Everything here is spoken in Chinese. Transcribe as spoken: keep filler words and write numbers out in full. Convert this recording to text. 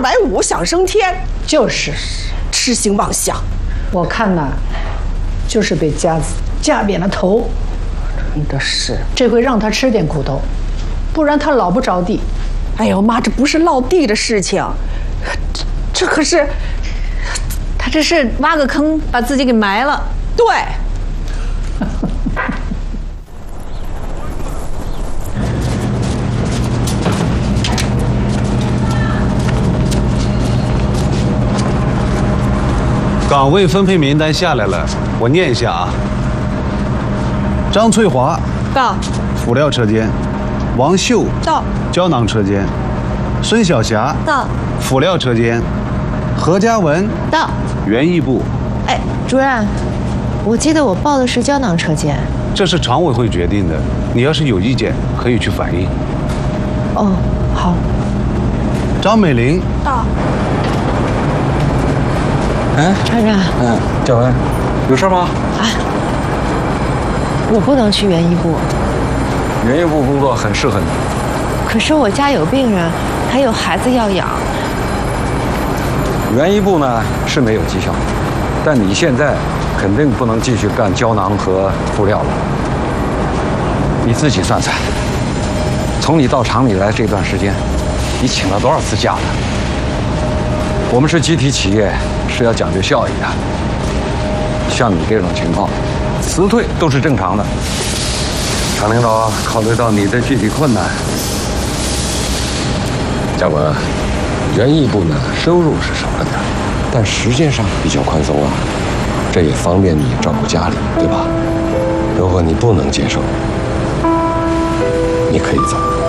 百五想升天， 就是， 痴心妄想。 我看呐，就是被夹子夹扁了头。 真的是， 这回让他吃点苦头，不然他老不着地。 哎呦妈，这不是落地的事情，这这可是， 他这是挖个坑把自己给埋了。 对。 岗位分配名单下来了，我念一下啊。张翠华到， 辅料车间；王秀到， 胶囊车间；孙晓霞到， 辅料车间；何嘉文到， 园艺部。 哎，主任，我记得我报的是胶囊车间。 这是常委会决定的，你要是有意见可以去反映。 哦，好。 张美玲到。 哎， 船长， 嗯，嘉文，有事吗？ 啊，我不能去园艺部。 园艺部工作很适合你。 可是我家有病人，还有孩子要养。 园艺部呢是没有绩效，但你现在肯定不能继续干胶囊和布料了。你自己算算，从你到厂里来这段时间，你请了多少次假了？我们是集体企业，是要讲究效益的。像你这种情况，辞退都是正常的。厂领导考虑到你的具体困难， 嘉文，园艺部呢收入是少了点，但时间上比较宽松啊，这也方便你照顾家里，对吧？如果你不能接受，你可以走。